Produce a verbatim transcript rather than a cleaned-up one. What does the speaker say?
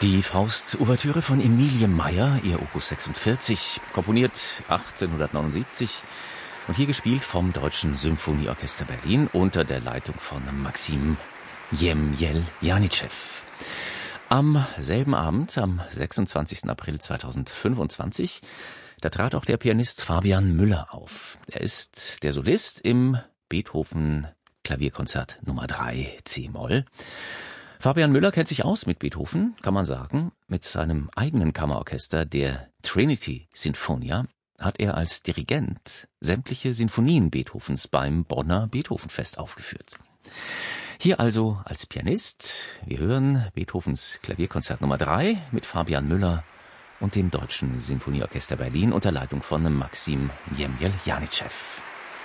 Die Faust-Ouvertüre von Emilie Meyer, ihr Opus sechsundvierzig, komponiert achtzehnhundertneunundsiebzig und hier gespielt vom Deutschen Symphonieorchester Berlin unter der Leitung von Maxim Jemjel-Janitschew. Am selben Abend, am sechsundzwanzigsten April zweitausendfünfundzwanzig, da trat auch der Pianist Fabian Müller auf. Er ist der Solist im Beethoven Klavierkonzert Nummer drei C-Moll. Fabian Müller kennt sich aus mit Beethoven, kann man sagen. Mit seinem eigenen Kammerorchester, der Trinity Sinfonia, hat er als Dirigent sämtliche Sinfonien Beethovens beim Bonner Beethovenfest aufgeführt. Hier also als Pianist, wir hören Beethovens Klavierkonzert Nummer drei mit Fabian Müller und dem Deutschen Sinfonieorchester Berlin unter Leitung von Maxim Jemjel-Janitschew.